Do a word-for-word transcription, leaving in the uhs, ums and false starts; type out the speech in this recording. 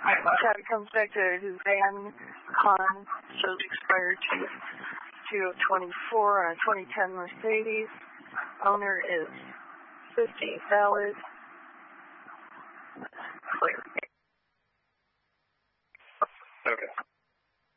Chad comes back to his van. Con shows expired to two of twenty-four on a twenty ten Mercedes. Owner is fifty. Valid. Clear.